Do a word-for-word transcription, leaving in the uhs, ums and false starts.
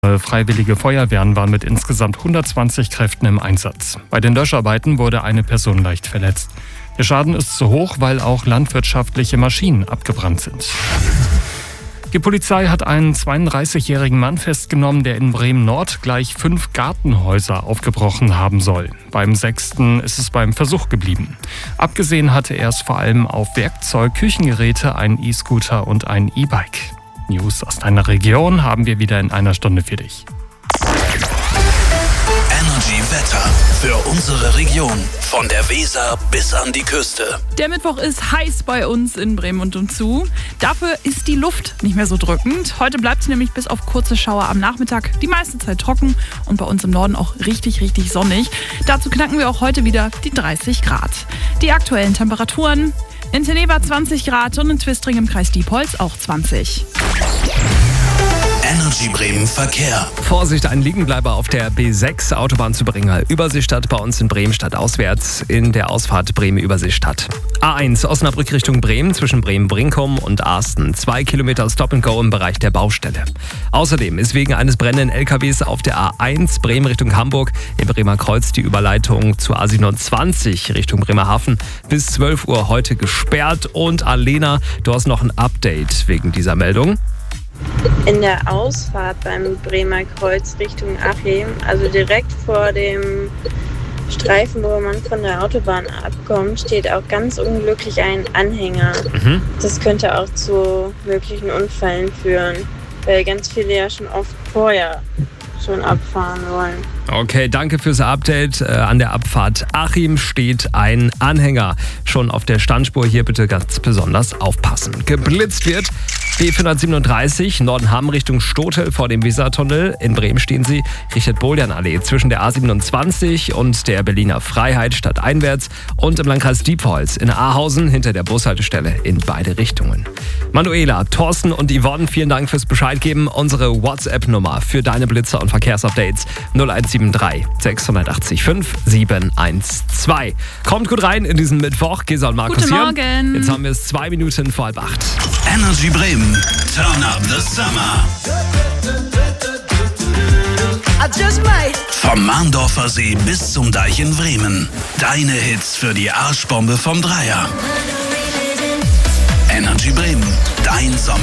Freiwillige Feuerwehren waren mit insgesamt hundertzwanzig Kräften im Einsatz. Bei den Löscharbeiten wurde eine Person leicht verletzt. Der Schaden ist zu hoch, weil auch landwirtschaftliche Maschinen abgebrannt sind. Die Polizei hat einen zweiunddreißigjährigen Mann festgenommen, der in Bremen-Nord gleich fünf Gartenhäuser aufgebrochen haben soll. Beim sechsten ist es beim Versuch geblieben. Abgesehen hatte er es vor allem auf Werkzeug, Küchengeräte, einen E-Scooter und ein E-Bike. News aus deiner Region haben wir wieder in einer Stunde für dich. Energy Wetter für unsere Region. Von der Weser bis an die Küste. Der Mittwoch ist heiß bei uns in Bremen und umzu. Dafür ist die Luft nicht mehr so drückend. Heute bleibt es nämlich bis auf kurze Schauer am Nachmittag die meiste Zeit trocken und bei uns im Norden auch richtig, richtig sonnig. Dazu knacken wir auch heute wieder die dreißig Grad. Die aktuellen Temperaturen: in Teneva zwanzig Grad und in Twistring im Kreis Diepholz auch zwanzig. Energy Bremen Verkehr. Vorsicht, ein Liegenbleiber auf der B sechs Autobahn zu Bringer. Überseestadt bei uns in Bremen stadtauswärts in der Ausfahrt Bremen-Überseestadt. A eins Osnabrück Richtung Bremen zwischen Bremen-Brinkum und Arsten. Zwei Kilometer Stop-and-Go im Bereich der Baustelle. Außerdem ist wegen eines brennenden L K Ws auf der A eins Bremen Richtung Hamburg im Bremer Kreuz die Überleitung zur A siebenundzwanzig Richtung Bremerhaven bis zwölf Uhr heute gesperrt. Und Alena, du hast noch ein Update wegen dieser Meldung. In der Ausfahrt beim Bremer Kreuz Richtung Achim, also direkt vor dem Streifen, wo man von der Autobahn abkommt, steht auch ganz unglücklich ein Anhänger. Mhm. Das könnte auch zu möglichen Unfällen führen, weil ganz viele ja schon oft vorher schon abfahren wollen. Okay, danke fürs Update. Äh, an der Abfahrt Achim steht ein Anhänger schon auf der Standspur. Hier bitte ganz besonders aufpassen. Geblitzt wird B fünfhundertsiebenunddreißig Nordenham Richtung Stotel vor dem Wesertunnel. In Bremen stehen sie Richard-Bohljan-Allee zwischen der A siebenundzwanzig und der Berliner Freiheit stadteinwärts und im Landkreis Diepholz in Ahausen hinter der Bushaltestelle in beide Richtungen. Manuela, Thorsten und Yvonne, vielen Dank fürs Bescheid geben. Unsere WhatsApp-Nummer für deine Blitzer und Verkehrsupdates null eins sieben drei sechs acht fünf sieben eins zwei. Kommt gut rein in diesen Mittwoch. Gesa und Markus Guten hier. Morgen. Jetzt haben wir es zwei Minuten vor halb acht. Energy Bremen, turn up the summer. Vom Mahndorfer See bis zum Deich in Bremen. Deine Hits für die Arschbombe vom Dreier. Energy Bremen, dein Sommer.